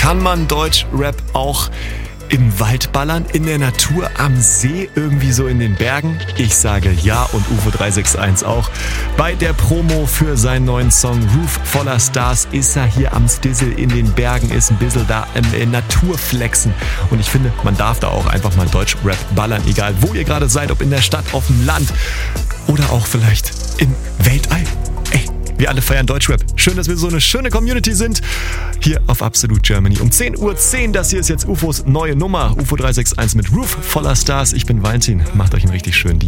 Kann man Deutschrap auch im Wald ballern, in der Natur, am See, irgendwie so in den Bergen? Ich sage ja und UFO 361 auch. Bei der Promo für seinen neuen Song Roof voller Stars ist er hier am Stizzle in den Bergen, ist ein bisschen da im Naturflexen. Und ich finde, man darf da auch einfach mal Deutschrap ballern, egal wo ihr gerade seid, ob in der Stadt, auf dem Land oder auch vielleicht im Weltall. Ey, wir alle feiern Deutschrap. Schön, dass wir so eine schöne Community sind. Hier auf Absolute Germany um 10:10 Uhr. Das hier ist jetzt UFOs neue Nummer. UFO 361 mit Roof voller Stars. Ich bin Valentin. Macht euch einen richtig schönen Dienstag.